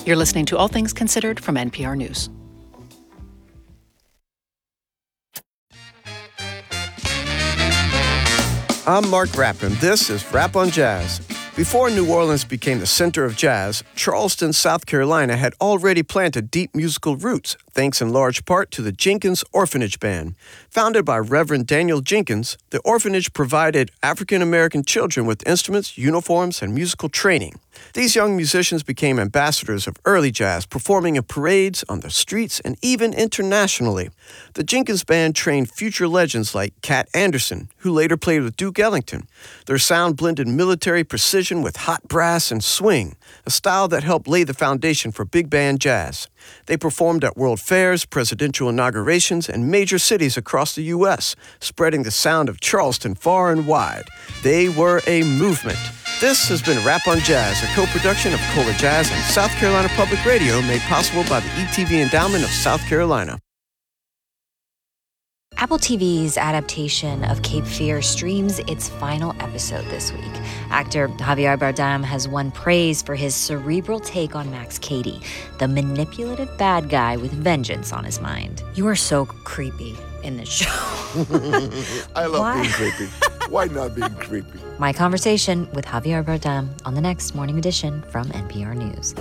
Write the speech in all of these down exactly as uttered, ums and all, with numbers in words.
You're listening to All Things Considered from N P R News. I'm Mark Rappin. This is Rap on Jazz. Before New Orleans became the center of jazz, Charleston, South Carolina had already planted deep musical roots, thanks in large part to the Jenkins Orphanage Band. Founded by Reverend Daniel Jenkins, the orphanage provided African-American children with instruments, uniforms, and musical training. These young musicians became ambassadors of early jazz, performing in parades, on the streets, and even internationally. The Jenkins Band trained future legends like Cat Anderson, who later played with Duke Ellington. Their sound blended military precision with hot brass and swing, a style that helped lay the foundation for big band jazz. They performed at world fairs, presidential inaugurations, and major cities across the U S, spreading the sound of Charleston far and wide. They were a movement. This has been Rap on Jazz, a co-production of Kohler Jazz and South Carolina Public Radio, made possible by the E T V Endowment of South Carolina. Apple T V's adaptation of Cape Fear streams its final episode this week. Actor Javier Bardem has won praise for his cerebral take on Max Cady, the manipulative bad guy with vengeance on his mind. You are so creepy in this show. I love Why? being creepy. Why not being creepy? My conversation with Javier Bardem on the next Morning Edition from N P R News.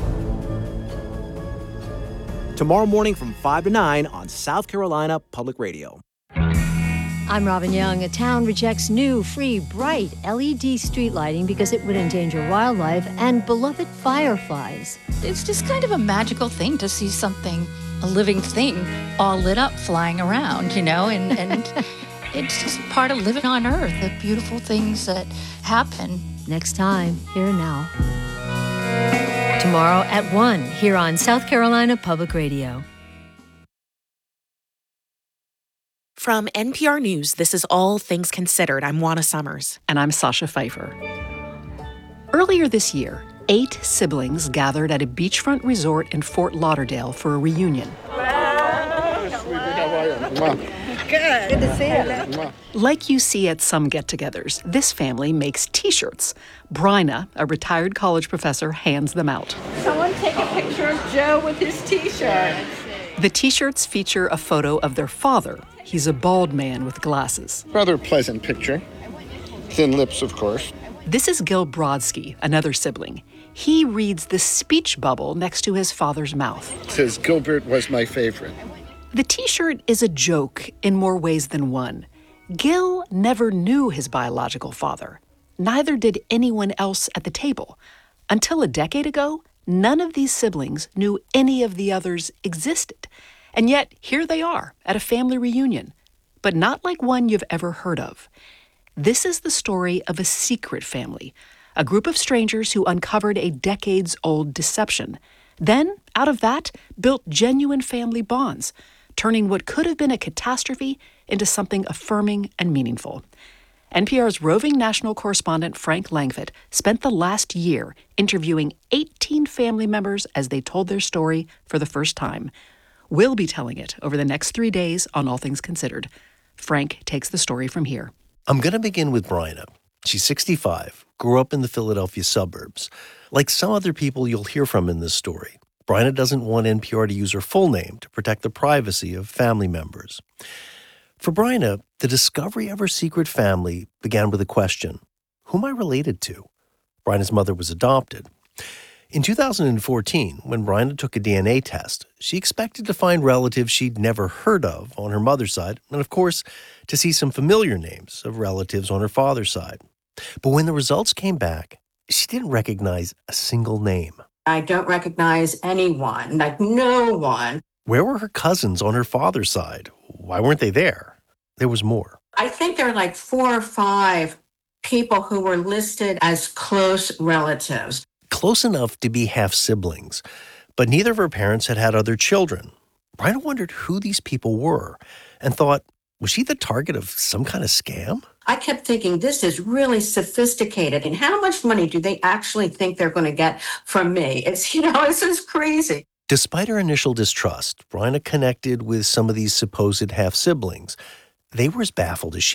Tomorrow morning from five to nine on South Carolina Public Radio. I'm Robin Young. A town rejects new, free, bright L E D street lighting because it would endanger wildlife and beloved fireflies. It's just kind of a magical thing to see something, a living thing, all lit up flying around, you know, and, and it's just part of living on Earth, the beautiful things that happen. Next time, here and now. Tomorrow at one, here on South Carolina Public Radio. From N P R News, this is All Things Considered. I'm Juana Summers. And I'm Sasha Pfeiffer. Earlier this year, eight siblings gathered at a beachfront resort in Fort Lauderdale for a reunion. Good. Good to see you. Like you see at some get-togethers, this family makes T-shirts. Bryna, a retired college professor, hands them out. Someone take a picture of Joe with his T-shirt. The T-shirts feature a photo of their father. He's a bald man with glasses. Rather pleasant picture. Thin lips, of course. This is Gil Brodsky, another sibling. He reads the speech bubble next to his father's mouth. It says, Gilbert was my favorite. The T-shirt is a joke in more ways than one. Gil never knew his biological father. Neither did anyone else at the table. Until a decade ago, none of these siblings knew any of the others existed. And yet, here they are at a family reunion, but not like one you've ever heard of. This is the story of a secret family, a group of strangers who uncovered a decades-old deception. Then, out of that, built genuine family bonds, turning what could have been a catastrophe into something affirming and meaningful. N P R's roving national correspondent Frank Langfitt spent the last year interviewing eighteen family members as they told their story for the first time. We'll be telling it over the next three days on All Things Considered. Frank takes the story from here. I'm going to begin with Bryna. She's sixty-five, grew up in the Philadelphia suburbs. Like some other people you'll hear from in this story, Bryna doesn't want N P R to use her full name to protect the privacy of family members. For Bryna, the discovery of her secret family began with a question: who am I related to? Bryna's mother was adopted. In two thousand fourteen, when Bryna took a D N A test, she expected to find relatives she'd never heard of on her mother's side, and of course, to see some familiar names of relatives on her father's side. But when the results came back, she didn't recognize a single name. I don't recognize anyone, like no one. Where were her cousins on her father's side? Why weren't they there? There was more. I think there are like four or five people who were listed as close relatives. Close enough to be half-siblings, but neither of her parents had had other children. Bryna wondered who these people were and thought, was she the target of some kind of scam? I kept thinking, this is really sophisticated, and how much money do they actually think they're going to get from me? It's, you know, this is crazy. Despite her initial distrust, Bryna connected with some of these supposed half-siblings. They were as baffled as she